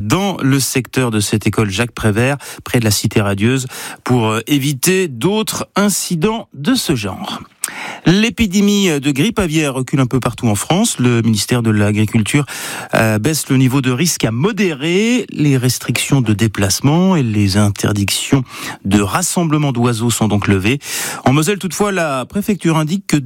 dans le secteur de cette école Jacques Prévert, près de la Cité Radieuse, pour éviter d'autres incidents de ce genre. L'épidémie de grippe aviaire recule un peu partout en France. Le ministère de l'Agriculture baisse le niveau de risque à modéré. Les restrictions de déplacement et les interdictions de rassemblement d'oiseaux sont donc levées. En Moselle, toutefois, la préfecture indique que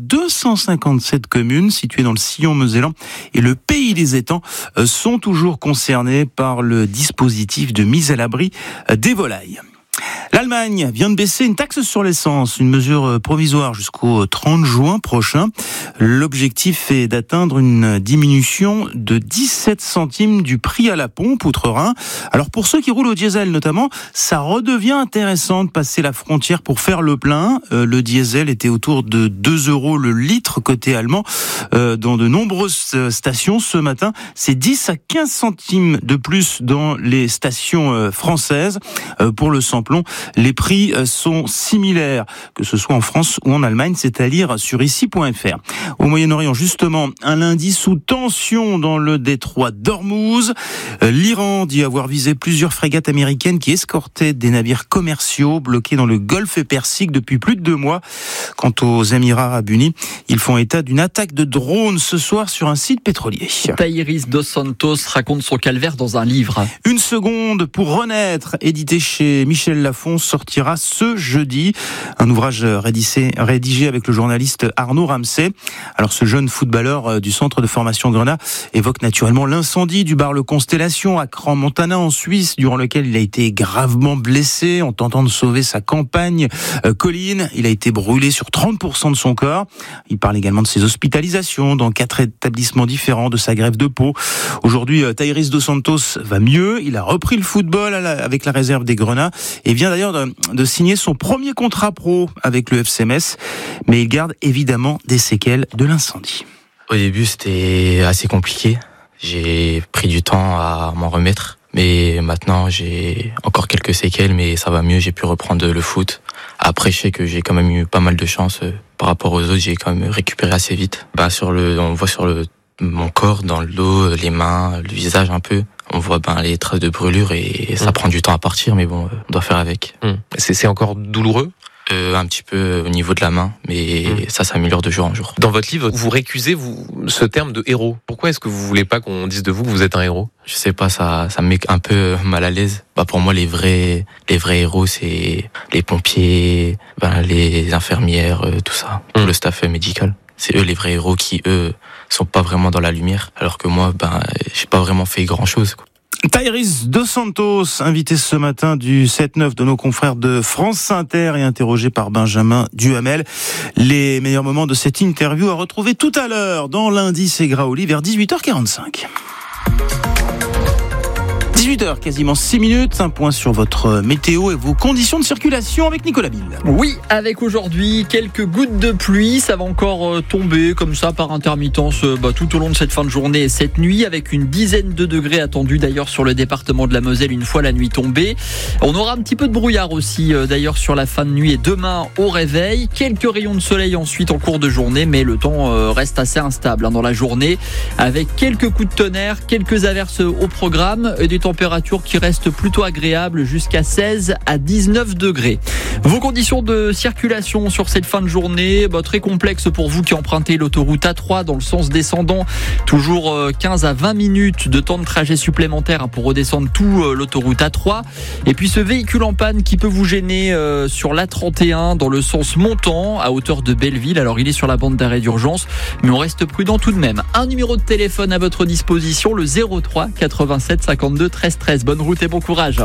257 communes situées dans le sillon mosellan et le pays des étangs sont toujours concernées par le dispositif de mise à l'abri des volailles. L'Allemagne vient de baisser une taxe sur l'essence, une mesure provisoire jusqu'au 30 juin prochain. L'objectif est d'atteindre une diminution de 17 centimes du prix à la pompe outre-Rhin. Alors pour ceux qui roulent au diesel notamment, ça redevient intéressant de passer la frontière pour faire le plein. Le diesel était autour de 2 € le litre côté allemand. Dans de nombreuses stations ce matin, c'est 10 à 15 centimes de plus dans les stations françaises. Pour le samplon, les prix sont similaires, que ce soit en France ou en Allemagne, c'est à lire sur ici.fr. Au Moyen-Orient, justement, un lundi sous tension dans le détroit d'Ormuz. L'Iran dit avoir visé plusieurs frégates américaines qui escortaient des navires commerciaux bloqués dans le golfe Persique depuis plus de 2 mois. Quant aux Émirats Arabes Unis, ils font état d'une attaque de drones ce soir sur un site pétrolier. Thaïris Dos Santos raconte son calvaire dans un livre. Une seconde pour renaître, édité chez Michel Lafon, sortira ce jeudi. Un ouvrage rédigé avec le journaliste Arnaud Ramsey. Alors ce jeune footballeur du centre de formation Grenat évoque naturellement l'incendie du bar Le Constellation à Crans-Montana en Suisse, durant lequel il a été gravement blessé en tentant de sauver sa compagne Colline. Il a été brûlé sur 30% de son corps. Il parle également de ses hospitalisations dans 4 établissements différents, de sa greffe de peau. Aujourd'hui, Thaïris Dos Santos va mieux. Il a repris le football avec la réserve des Grenats et vient d'ailleurs de signer son premier contrat pro avec le FC Metz. Mais il garde évidemment des séquelles de l'incendie. Au début, c'était assez compliqué. J'ai pris du temps à m'en remettre. Mais maintenant, j'ai encore quelques séquelles, mais ça va mieux. J'ai pu reprendre le foot. Après, je sais que j'ai quand même eu pas mal de chance. Par rapport aux autres, j'ai quand même récupéré assez vite. On voit sur mon corps, dans le dos, les mains, le visage un peu. On voit les traces de brûlure et ça prend du temps à partir, mais bon, on doit faire avec. C'est encore douloureux ? Un petit peu au niveau de la main, mais ça s'améliore de jour en jour. Dans votre livre, vous récusez ce terme de héros. Pourquoi est-ce que vous voulez pas qu'on dise de vous que vous êtes un héros ? Je sais pas, ça me met un peu mal à l'aise. Pour moi, les vrais héros, c'est les pompiers, les infirmières, tout ça, le staff médical. C'est eux les vrais héros qui, eux, sont pas vraiment dans la lumière, alors que moi, j'ai pas vraiment fait grand-chose, quoi. Thaïris Dos Santos, invité ce matin du 7-9 de nos confrères de France Inter et interrogé par Benjamin Duhamel. Les meilleurs moments de cette interview à retrouver tout à l'heure dans l'Indice et Graoli vers 18h45. 18h, quasiment 6 minutes, un point sur votre météo et vos conditions de circulation avec Nicolas Bill. Oui, avec aujourd'hui quelques gouttes de pluie, ça va encore tomber comme ça par intermittence tout au long de cette fin de journée et cette nuit, avec une dizaine de degrés attendus d'ailleurs sur le département de la Moselle une fois la nuit tombée. On aura un petit peu de brouillard aussi d'ailleurs sur la fin de nuit et demain au réveil. Quelques rayons de soleil ensuite en cours de journée, mais le temps reste assez instable dans la journée, avec quelques coups de tonnerre, quelques averses au programme et des températures qui restent plutôt agréables jusqu'à 16 à 19 degrés. Vos conditions de circulation sur cette fin de journée, très complexes pour vous qui empruntez l'autoroute A3 dans le sens descendant. Toujours 15 à 20 minutes de temps de trajet supplémentaire pour redescendre tout l'autoroute A3. Et puis ce véhicule en panne qui peut vous gêner sur l'A31 dans le sens montant à hauteur de Belleville. Alors il est sur la bande d'arrêt d'urgence, mais on reste prudent tout de même. Un numéro de téléphone à votre disposition, le 03 87 52 13 13. Bonne route et bon courage.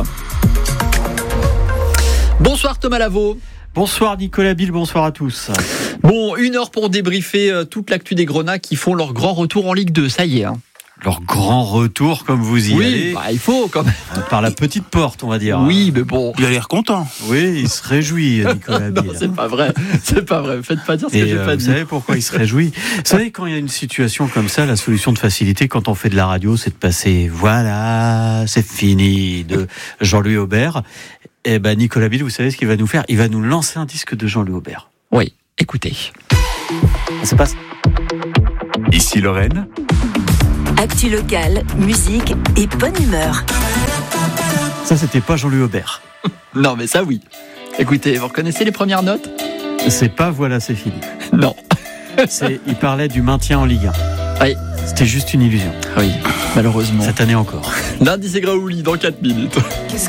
Bonsoir Thomas Lavaux. Bonsoir Nicolas Bill, bonsoir à tous. Bon, 1 heure pour débriefer toute l'actu des Grenats qui font leur grand retour en Ligue 2, ça y est. Leur grand retour, comme vous y allez. Oui, il faut quand même. Par la petite porte, on va dire. Oui, mais bon. Il a l'air content. Oui, il se réjouit, Nicolas Bill. Non, c'est pas vrai. Faites pas dire ce que j'ai pas dit. Vous savez pourquoi il se réjouit ? Vous savez, quand il y a une situation comme ça, la solution de facilité, quand on fait de la radio, c'est de passer, voilà, c'est fini, de Jean-Louis Aubert. Eh ben, Nicolas Bill, vous savez ce qu'il va nous faire ? Il va nous lancer un disque de Jean-Louis Aubert. Oui, écoutez. Ça passe. Ici Lorraine. Actu locale, musique et bonne humeur. Ça, c'était pas Jean-Louis Aubert. Non, mais ça, oui. Écoutez, vous reconnaissez les premières notes? C'est pas Voilà, c'est fini. Non. Il parlait du maintien en Ligue 1. Oui. C'était juste une illusion. Oui, malheureusement. Cette année encore. Lundi, c'est Graouli dans 4 minutes.